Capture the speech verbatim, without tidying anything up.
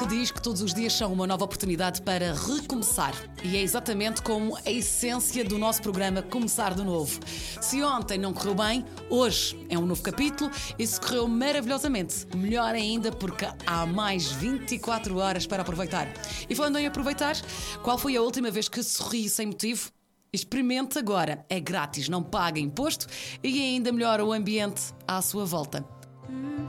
que diz que todos os dias são uma nova oportunidade para recomeçar. E é exatamente como a essência do nosso programa Começar de Novo. Se ontem não correu bem, hoje é um novo capítulo e se correu maravilhosamente, melhor ainda porque há mais vinte e quatro horas para aproveitar. E falando em aproveitar, qual foi a última vez que sorri sem motivo? Experimente agora, é grátis, não paga imposto e ainda melhora o ambiente à sua volta.